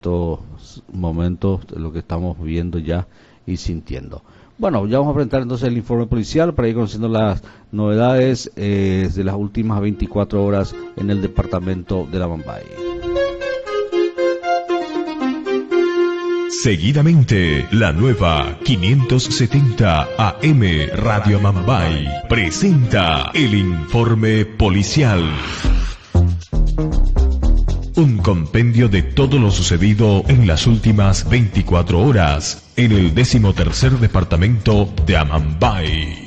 estos momentos de lo que estamos viendo ya y sintiendo. Bueno, ya vamos a presentar entonces el informe policial para ir conociendo las novedades de las últimas 24 horas en el departamento de la Amambay. Seguidamente, la nueva 570 AM Radio Amambay presenta el informe policial. Un compendio de todo lo sucedido en las últimas 24 horas en el 13º departamento de Amambay.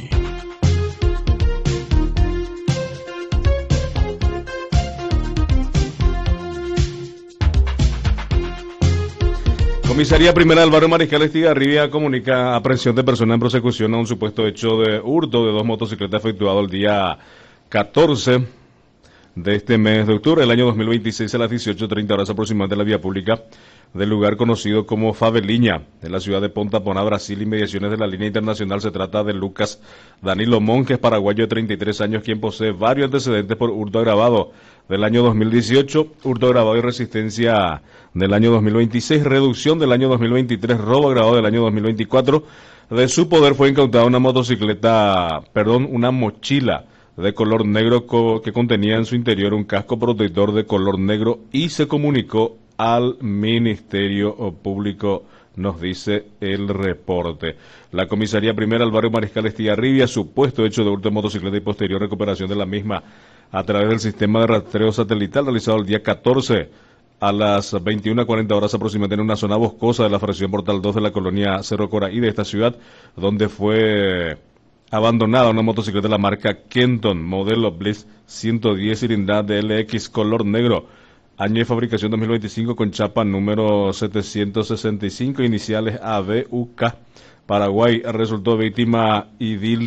Comisaría Primera del Barrio Mariscal Estigarribia comunica aprehensión de persona en prosecución a un supuesto hecho de hurto de 2 motocicletas efectuado el día 14 de este mes de octubre del año 2026 a las 18:30 horas aproximadamente en la vía pública del lugar conocido como Faveliña, en la ciudad de Pontaponá, Brasil, inmediaciones de la línea internacional. Se trata de Lucas Danilo Monjes, paraguayo de 33 años, quien posee varios antecedentes por hurto agravado del año 2018, hurto agravado y resistencia del año 2026, reducción del año 2023, robo agravado del año 2024. De su poder fue incautada una una mochila de color negro que contenía en su interior un casco protector de color negro y se comunicó al Ministerio Público, nos dice el reporte. La Comisaría Primera del Barrio Mariscal Estigarribia, supuesto hecho de hurto de motocicleta y posterior recuperación de la misma a través del sistema de rastreo satelital realizado el día 14 a las 21:40 horas aproximadamente en una zona boscosa de la fracción Portal 2 de la colonia Cerro Coraí de esta ciudad, donde fue abandonada una motocicleta de la marca Kenton, modelo Bliss 110 cilindrada de LX color negro, año de fabricación 2025 con chapa número 765, iniciales ABUK, Paraguay. Resultó víctima idílica